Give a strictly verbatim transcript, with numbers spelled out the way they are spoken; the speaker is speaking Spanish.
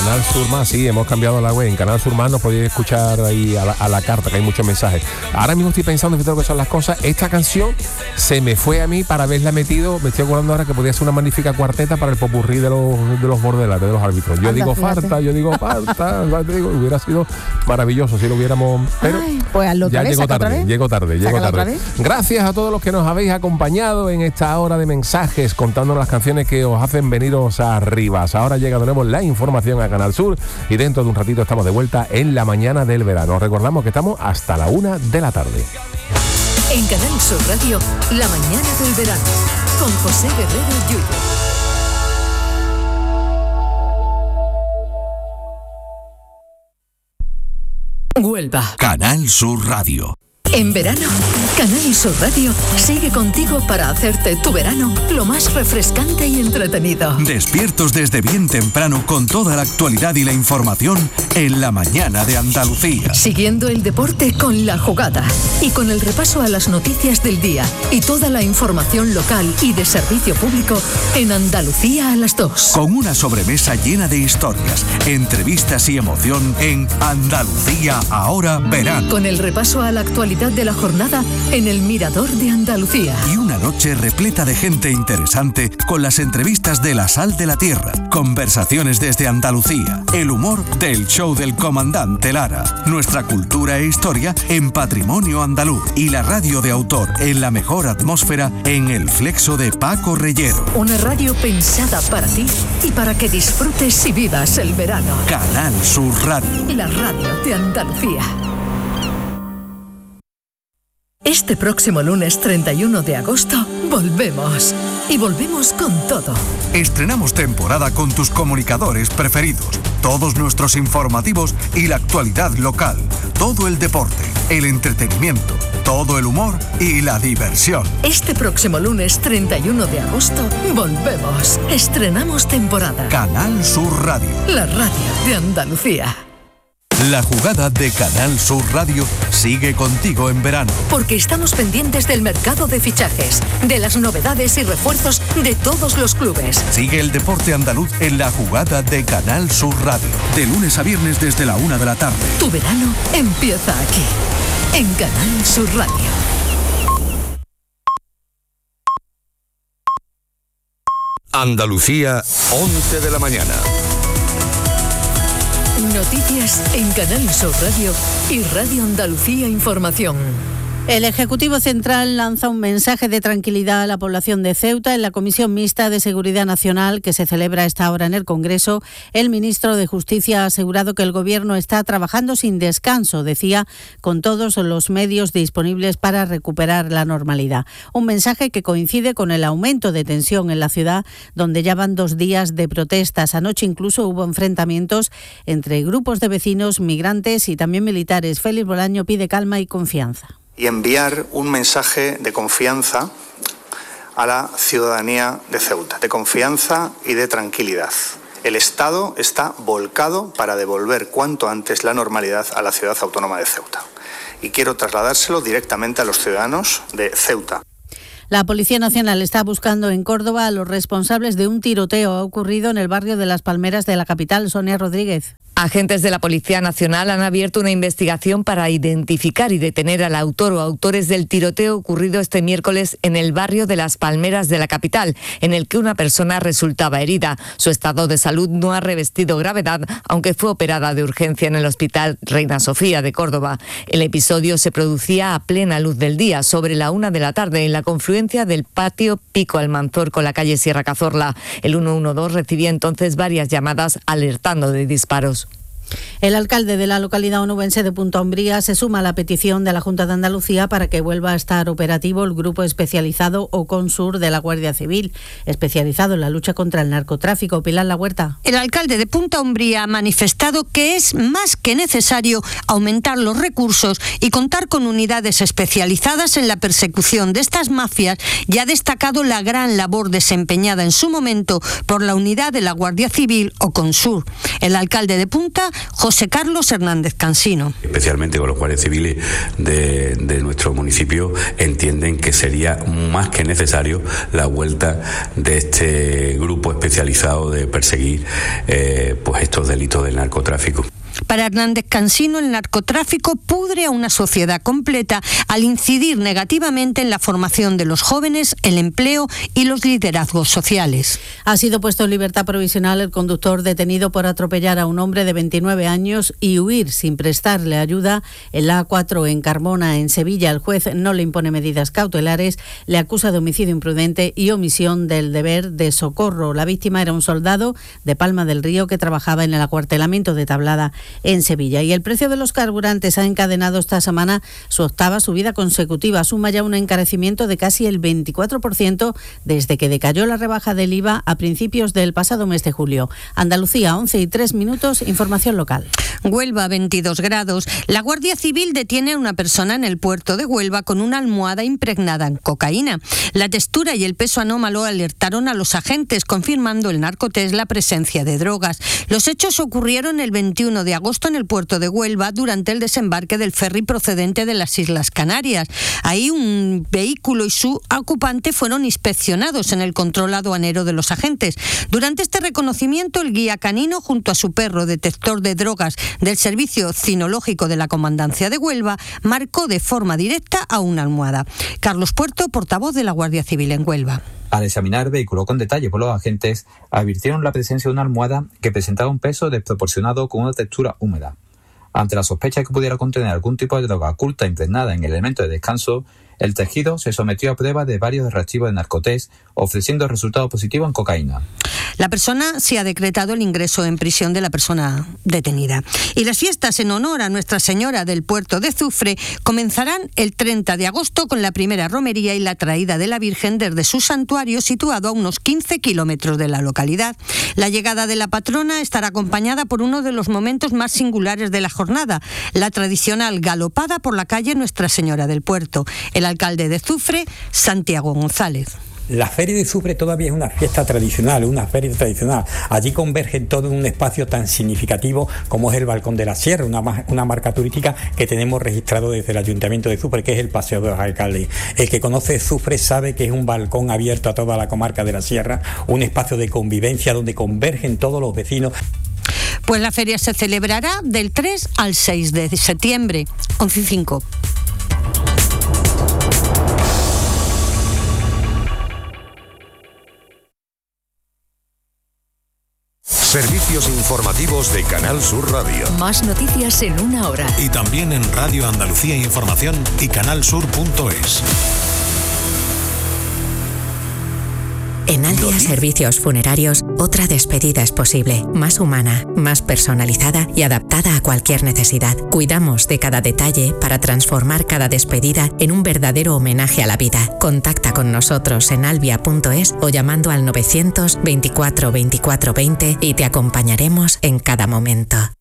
Canal Sur Más, sí, hemos cambiado la web. En Canal Sur Más nos podéis escuchar ahí a la, a la carta, que hay muchos mensajes. Ahora mismo estoy pensando, fíjate lo que son las cosas. Esta canción se me fue a mí para haberla metido. Me estoy acordando ahora que podría ser una magnífica cuarteta para el popurrí de los, de los bordelares, de los árbitros. Yo Anda, digo fíjate. farta, yo digo farta, digo, hubiera sido maravilloso si lo hubiéramos. Pero Ay, pues ya vez, llegó tarde, llegó tarde, llegó tarde. Gracias a todos los que nos habéis acompañado en esta hora de mensajes, contándonos las canciones que os hacen veniros arriba. Ahora llega de nuevo la información a Canal Sur y dentro de un ratito estamos de vuelta en la mañana del verano. Os recordamos que estamos hasta la una de la tarde. En Canal Sur Radio, la mañana del verano, con José Guerrero Yuyo. Huelva. Canal Sur Radio. En verano, Canal Sur Radio sigue contigo para hacerte tu verano lo más refrescante y entretenido. Despiertos desde bien temprano con toda la actualidad y la información en la mañana de Andalucía. Siguiendo el deporte con La Jugada y con el repaso a las noticias del día y toda la información local y de servicio público en Andalucía a las dos. Con una sobremesa llena de historias, entrevistas y emoción en Andalucía ahora verano. Con el repaso a la actualidad de la jornada en el Mirador de Andalucía. Y una noche repleta de gente interesante con las entrevistas de La Sal de la Tierra, conversaciones desde Andalucía, el humor del show del comandante Lara, nuestra cultura e historia en Patrimonio Andaluz y la radio de autor en la mejor atmósfera en el Flexo de Paco Reyero. Una radio pensada para ti y para que disfrutes y vivas el verano. Canal Sur Radio. La radio de Andalucía. Este próximo lunes treinta y uno de agosto volvemos. Y volvemos con todo. Estrenamos temporada con tus comunicadores preferidos, todos nuestros informativos y la actualidad local, todo el deporte, el entretenimiento, todo el humor y la diversión. Este próximo lunes treinta y uno de agosto volvemos. Estrenamos temporada. Canal Sur Radio. La radio de Andalucía. La jugada de Canal Sur Radio sigue contigo en verano. Porque estamos pendientes del mercado de fichajes, de las novedades y refuerzos de todos los clubes. Sigue el deporte andaluz en la jugada de Canal Sur Radio. De lunes a viernes desde la una de la tarde. Tu verano empieza aquí, en Canal Sur Radio. Andalucía, once de la mañana. Noticias en Canal Sur Radio y Radio Andalucía Información. El Ejecutivo Central lanza un mensaje de tranquilidad a la población de Ceuta. En la Comisión Mixta de Seguridad Nacional, que se celebra a esta hora en el Congreso, el ministro de Justicia ha asegurado que el Gobierno está trabajando sin descanso, decía, con todos los medios disponibles para recuperar la normalidad. Un mensaje que coincide con el aumento de tensión en la ciudad, donde ya van dos días de protestas. Anoche incluso hubo enfrentamientos entre grupos de vecinos, migrantes y también militares. Félix Bolaño pide calma y confianza. Y enviar un mensaje de confianza a la ciudadanía de Ceuta, de confianza y de tranquilidad. El Estado está volcado para devolver cuanto antes la normalidad a la ciudad autónoma de Ceuta. Y quiero trasladárselo directamente a los ciudadanos de Ceuta. La Policía Nacional está buscando en Córdoba a los responsables de un tiroteo ocurrido en el barrio de Las Palmeras de la capital. Sonia Rodríguez. Agentes de la Policía Nacional han abierto una investigación para identificar y detener al autor o autores del tiroteo ocurrido este miércoles en el barrio de Las Palmeras de la capital, en el que una persona resultaba herida. Su estado de salud no ha revestido gravedad, aunque fue operada de urgencia en el Hospital Reina Sofía de Córdoba. El episodio se producía a plena luz del día, sobre la una de la tarde, en la confluencia del patio Pico Almanzor con la calle Sierra Cazorla. El ciento doce recibía entonces varias llamadas alertando de disparos. El alcalde de la localidad onubense de Punta Umbría se suma a la petición de la Junta de Andalucía para que vuelva a estar operativo el grupo especializado OCONSUR de la Guardia Civil, especializado en la lucha contra el narcotráfico. Pilar La Huerta. El alcalde de Punta Umbría ha manifestado que es más que necesario aumentar los recursos y contar con unidades especializadas en la persecución de estas mafias, y ha destacado la gran labor desempeñada en su momento por la unidad de la Guardia Civil OCONSUR. El alcalde de Punta José Carlos Hernández Cansino. Especialmente con los guardias civiles de, de nuestro municipio entienden que sería más que necesario la vuelta de este grupo especializado de perseguir eh, pues estos delitos del narcotráfico. Para Hernández Cansino, el narcotráfico pudre a una sociedad completa al incidir negativamente en la formación de los jóvenes, el empleo y los liderazgos sociales. Ha sido puesto en libertad provisional el conductor detenido por atropellar a un hombre de veintinueve años y huir sin prestarle ayuda en la A cuatro en Carmona, en Sevilla. El juez no le impone medidas cautelares, le acusa de homicidio imprudente y omisión del deber de socorro. La víctima era un soldado de Palma del Río que trabajaba en el acuartelamiento de Tablada, en Sevilla. Y el precio de los carburantes ha encadenado esta semana su octava subida consecutiva. Suma ya un encarecimiento de casi el veinticuatro por ciento desde que decayó la rebaja del I V A a principios del pasado mes de julio. Andalucía, once y tres minutos, información local. Huelva, veintidós grados. La Guardia Civil detiene a una persona en el puerto de Huelva con una almohada impregnada en cocaína. La textura y el peso anómalo alertaron a los agentes, confirmando el narcotest la presencia de drogas. Los hechos ocurrieron el veintiuno de agosto en el puerto de Huelva durante el desembarque del ferry procedente de las Islas Canarias. Ahí un vehículo y su ocupante fueron inspeccionados en el control aduanero de los agentes. Durante este reconocimiento, el guía canino, junto a su perro detector de drogas del Servicio Cinológico de la Comandancia de Huelva, marcó de forma directa a una almohada. Carlos Puerto, portavoz de la Guardia Civil en Huelva. Al examinar el vehículo con detalle por los agentes, advirtieron la presencia de una almohada que presentaba un peso desproporcionado con una textura húmeda. Ante la sospecha de que pudiera contener algún tipo de droga oculta impregnada en el elemento de descanso, el tejido se sometió a prueba de varios reactivos de narcotest, ofreciendo resultado positivo en cocaína. La persona se ha decretado el ingreso en prisión de la persona detenida. Y las fiestas en honor a Nuestra Señora del Puerto de Zufre comenzarán el treinta de agosto con la primera romería y la traída de la Virgen desde su santuario situado a unos quince kilómetros de la localidad. La llegada de la patrona estará acompañada por uno de los momentos más singulares de la jornada, la tradicional galopada por la calle Nuestra Señora del Puerto. El alcalde de Zufre, Santiago González. La Feria de Zufre todavía es una fiesta tradicional, una feria tradicional. Allí convergen todo en un espacio tan significativo como es el Balcón de la Sierra, una, una marca turística que tenemos registrado desde el Ayuntamiento de Zufre, que es el Paseo de los Alcaldes. El que conoce Zufre sabe que es un balcón abierto a toda la comarca de la Sierra, un espacio de convivencia donde convergen todos los vecinos. Pues la feria se celebrará del tres al seis de septiembre, once y cinco. Servicios informativos de Canal Sur Radio. Más noticias en una hora. Y también en Radio Andalucía Información y canalsur punto es. En Albia Servicios Funerarios, otra despedida es posible, más humana, más personalizada y adaptada a cualquier necesidad. Cuidamos de cada detalle para transformar cada despedida en un verdadero homenaje a la vida. Contacta con nosotros en albia punto es o llamando al novecientos veinticuatro veinticuatro veinte y te acompañaremos en cada momento.